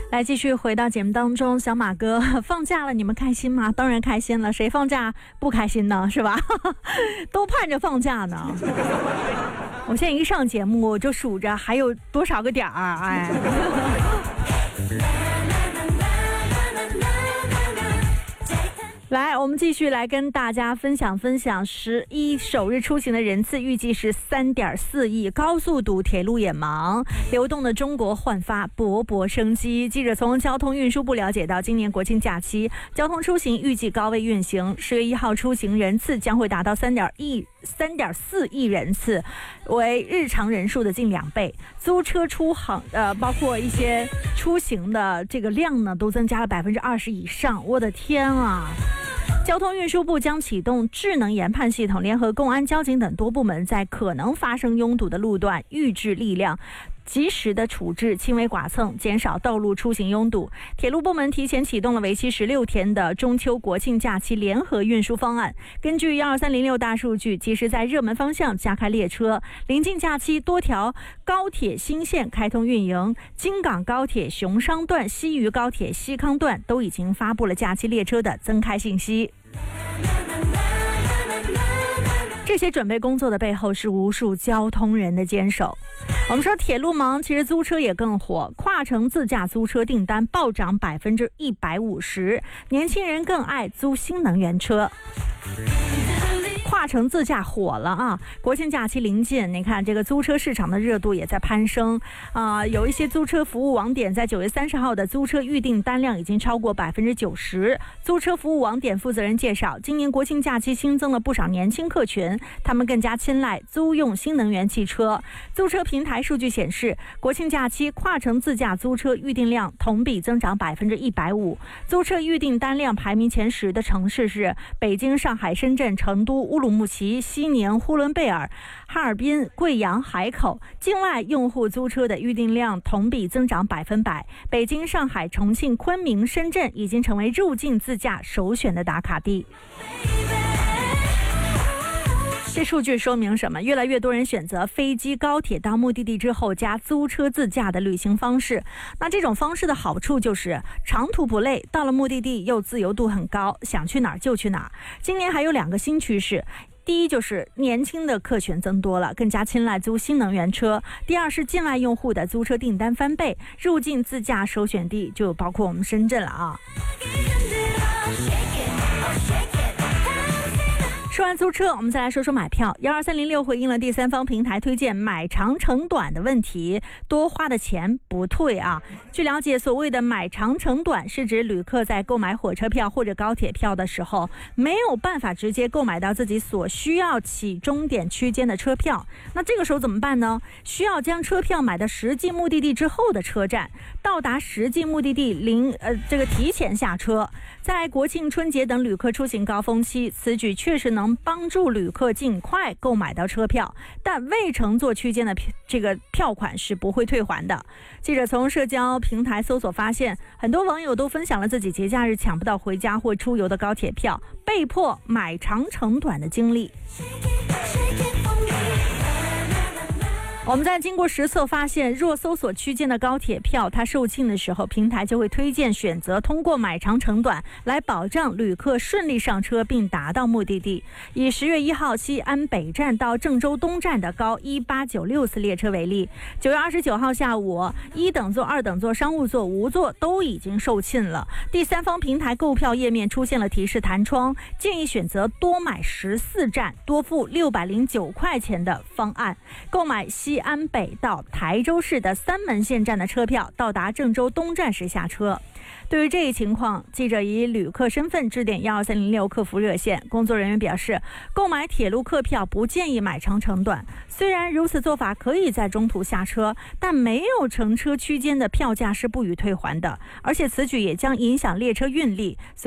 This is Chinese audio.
来继续回到节目当中，小马哥放假了，你们开心吗？当然开心了，谁放假不开心呢？是吧？都盼着放假呢。我现在一上节目就数着还有多少个点儿，哎。来，我们继续来跟大家分享11首日出行的人次预计是3.4亿，高速堵，铁路也忙，流动的中国焕发勃勃生机。记者从交通运输部了解到，今年国庆假期交通出行预计高位运行，10月1号出行人次将会达到3.4亿人次，为日常人数的近2倍。租车出行包括一些出行的这个量呢，都增加了20%以上。我的天啊！交通运输部将启动智能研判系统，联合公安、交警等多部门，在可能发生拥堵的路段预置力量，及时的处置轻微剐蹭，减少道路出行拥堵。铁路部门提前启动了为期16天的中秋国庆假期联合运输方案。根据12306大数据，及时在热门方向加开列车。临近假期，多条高铁新线开通运营，京港高铁熊商段、西渝高铁西康段都已经发布了假期列车的增开信息。这些准备工作的背后是无数交通人的坚守。我们说铁路忙，其实租车也更火，跨城自驾租车订单暴涨150%，年轻人更爱租新能源车。跨城自驾火了啊！国庆假期临近，你看这个租车市场的热度也在攀升有一些租车服务网点在9月30号的租车预订单量已经超过90%。租车服务网点负责人介绍，今年国庆假期新增了不少年轻客群，他们更加青睐租用新能源汽车。租车平台数据显示，国庆假期跨城自驾租车预订量同比增长150%。租车预订单量排名前10的城市是北京、上海、深圳、成都、乌鲁木齐、西宁、呼伦贝尔、哈尔滨、贵阳、海口。境外用户租车的预订量同比增长100%，北京、上海、重庆、昆明、深圳已经成为入境自驾首选的打卡地。这数据说明什么？越来越多人选择飞机、高铁到目的地之后加租车自驾的旅行方式。那这种方式的好处就是长途不累，到了目的地又自由度很高，想去哪儿就去哪儿。今年还有2个新趋势。第一就是年轻的客群增多了，更加青睐租新能源车。第二是境外用户的租车订单翻倍，入境自驾首选地就包括我们深圳了啊。说完租车，我们再来说说买票。12306回应了第三方平台推荐买长乘短的问题，多花的钱不退啊。据了解，所谓的买长乘短是指旅客在购买火车票或者高铁票的时候，没有办法直接购买到自己所需要起终点区间的车票。那这个时候怎么办呢？需要将车票买到实际目的地之后的车站，到达实际目的地提前下车。在国庆、春节等旅客出行高峰期，此举确实能帮助旅客尽快购买到车票，但未乘坐区间的这个票款是不会退还的。记者从社交平台搜索发现，很多网友都分享了自己节假日抢不到回家或出游的高铁票，被迫买长乘短的经历。我们在经过实测发现，若搜索区间的高铁票，它售罄的时候，平台就会推荐选择通过买长乘短来保障旅客顺利上车并达到目的地。以10月1号西安北站到郑州东站的高18964次列车为例，9月29号下午1等座、2等座、商务座、无座都已经售罄了。第三方平台购票页面出现了提示弹窗，建议选择多买14站，多付609块钱的方案，购买西安北到台州市的3门线站的车票，到达郑州东站时下车。对于这一情况，记者以旅客身份致电12306客服热线，工作人员表示，购买铁路客票不建议买长乘短。虽然如此做法可以在中途下车，但没有乘车区间的票价是不予退还的，而且此举也将影响列车运力。